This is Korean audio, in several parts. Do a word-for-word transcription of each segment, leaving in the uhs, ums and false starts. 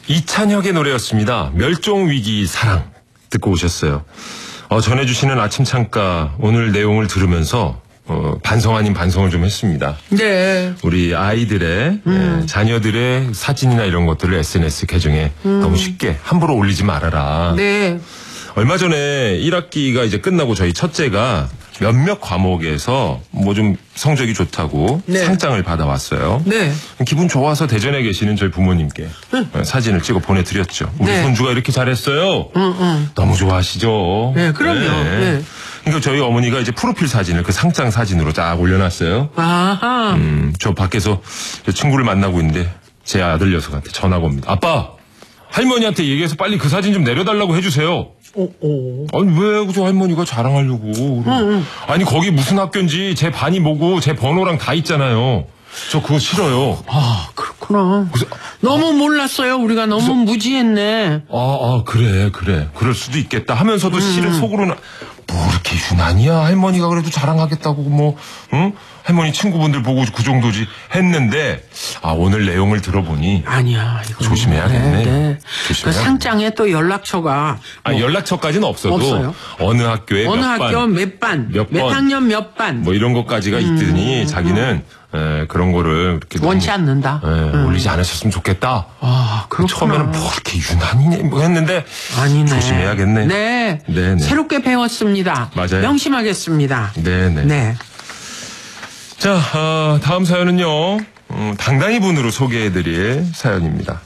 이찬혁의 노래였습니다. 멸종위기 사랑 듣고 오셨어요. 어, 전해주시는 아침 창가 오늘 내용을 들으면서 어, 반성 아닌 반성을 좀 했습니다. 네. 우리 아이들의 음. 예, 자녀들의 사진이나 이런 것들을 에스엔에스 계정에 음. 너무 쉽게 함부로 올리지 말아라. 네. 얼마 전에 일 학기가 이제 끝나고 저희 첫째가 몇몇 과목에서 뭐 좀 성적이 좋다고 네. 상장을 받아왔어요. 네. 기분 좋아서 대전에 계시는 저희 부모님께 네. 사진을 찍어 보내드렸죠. 우리 네. 손주가 이렇게 잘했어요. 응, 응. 너무 좋아하시죠. 네, 그럼요. 네. 네. 그러니까 저희 어머니가 이제 프로필 사진을 그 상장 사진으로 쫙 올려놨어요. 아하. 음, 저 밖에서 저 친구를 만나고 있는데 제 아들 녀석한테 전화가 옵니다. 아빠, 할머니한테 얘기해서 빨리 그 사진 좀 내려달라고 해주세요. 오, 오. 아니 왜 저 할머니가 자랑하려고. 응, 응. 아니 거기 무슨 학교인지 제 반이 뭐고 제 번호랑 다 있잖아요. 저 그거 싫어요. 아, 그렇구나. 그래서, 너무 몰랐어요. 우리가 너무 그래서, 무지했네. 아, 아, 그래, 그래. 그럴 수도 있겠다 하면서도 음. 실은 속으로는, 뭐, 이렇게 유난이야. 할머니가 그래도 자랑하겠다고, 뭐, 응? 할머니 친구분들 보고 그 정도지 했는데, 아, 오늘 내용을 들어보니. 아니야, 이거. 조심해야겠네. 네, 네. 그 조심해야겠네. 상장에 또 연락처가. 아, 뭐 연락처까지는 없어도. 없어요? 어느 학교에 어느 몇 학교 반, 몇 반, 몇 몇 번, 학년 몇 반. 뭐 이런 것까지가 있더니 음, 자기는 에, 그런 거를 이렇게 원치 너무, 않는다. 에, 음. 올리지 않으셨으면 좋겠다. 아, 그렇구나. 처음에는 뭐 이렇게 유난이네 뭐 했는데 아니네. 조심해야겠네. 네. 네네. 새롭게 배웠습니다. 맞아요. 명심하겠습니다. 네네. 네. 자, 어, 다음 사연은요. 음, 당당히 분으로 소개해드릴 사연입니다.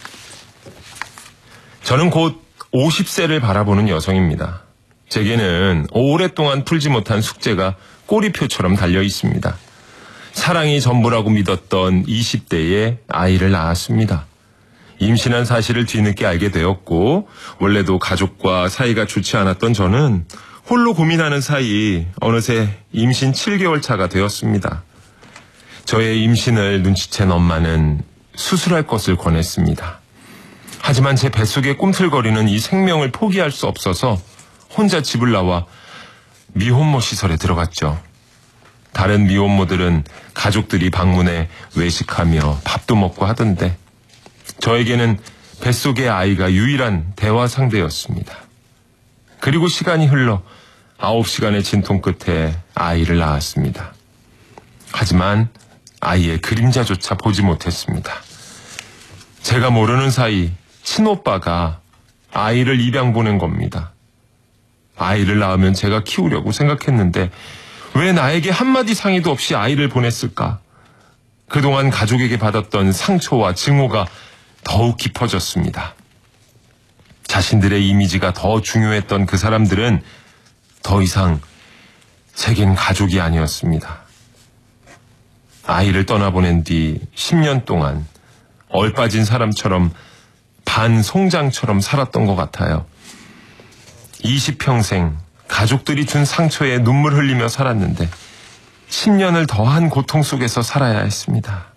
저는 곧 오십 세를 바라보는 여성입니다. 제게는 오랫동안 풀지 못한 숙제가 꼬리표처럼 달려 있습니다. 사랑이 전부라고 믿었던 이십 대에 아이를 낳았습니다. 임신한 사실을 뒤늦게 알게 되었고 원래도 가족과 사이가 좋지 않았던 저는 홀로 고민하는 사이 어느새 임신 칠 개월 차가 되었습니다. 저의 임신을 눈치챈 엄마는 수술할 것을 권했습니다. 하지만 제 뱃속에 꿈틀거리는 이 생명을 포기할 수 없어서 혼자 집을 나와 미혼모 시설에 들어갔죠. 다른 미혼모들은 가족들이 방문해 외식하며 밥도 먹고 하던데 저에게는 뱃속의 아이가 유일한 대화 상대였습니다. 그리고 시간이 흘러 아홉 시간의 진통 끝에 아이를 낳았습니다. 하지만 아이의 그림자조차 보지 못했습니다. 제가 모르는 사이 친오빠가 아이를 입양 보낸 겁니다. 아이를 낳으면 제가 키우려고 생각했는데 왜 나에게 한마디 상의도 없이 아이를 보냈을까? 그동안 가족에게 받았던 상처와 증오가 더욱 깊어졌습니다. 자신들의 이미지가 더 중요했던 그 사람들은 더 이상 제겐 가족이 아니었습니다. 아이를 떠나보낸 뒤 십 년 동안 얼빠진 사람처럼 반송장처럼 살았던 것 같아요. 이십 평생 가족들이 준 상처에 눈물 흘리며 살았는데 십 년을 더한 고통 속에서 살아야 했습니다.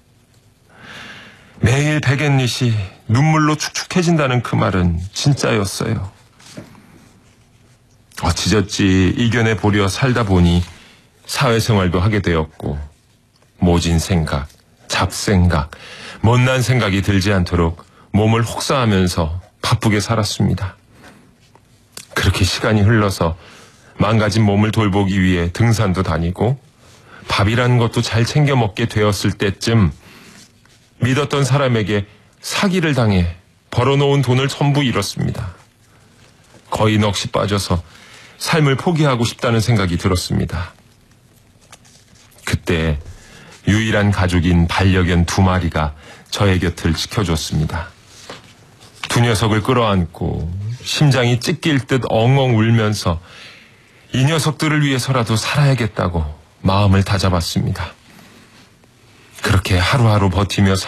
매일 백앤릿이 눈물로 축축해진다는 그 말은 진짜였어요. 어찌저찌 이겨내 보려 살다 보니 사회생활도 하게 되었고 모진 생각, 잡생각, 못난 생각이 들지 않도록 몸을 혹사하면서 바쁘게 살았습니다. 그렇게 시간이 흘러서 망가진 몸을 돌보기 위해 등산도 다니고 밥이라는 것도 잘 챙겨 먹게 되었을 때쯤 믿었던 사람에게 사기를 당해 벌어놓은 돈을 전부 잃었습니다. 거의 넋이 빠져서 삶을 포기하고 싶다는 생각이 들었습니다. 그때 유일한 가족인 반려견 두 마리가 저의 곁을 지켜줬습니다. 두 녀석을 끌어안고 심장이 찢길 듯 엉엉 울면서 이 녀석들을 위해서라도 살아야겠다고 마음을 다잡았습니다. 그렇게 하루하루 버티며